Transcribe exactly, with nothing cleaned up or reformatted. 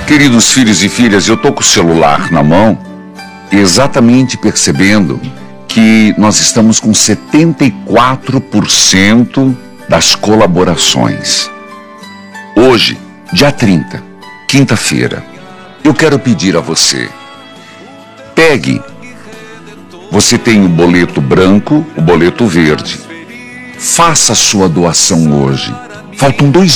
Queridos filhos e filhas, eu estou com o celular na mão, exatamente percebendo que nós estamos com setenta e quatro por cento das colaborações. Hoje, dia trinta, quinta-feira, eu quero pedir a você, pegue, você tem o boleto branco, o boleto verde, faça a sua doação hoje. Faltam dois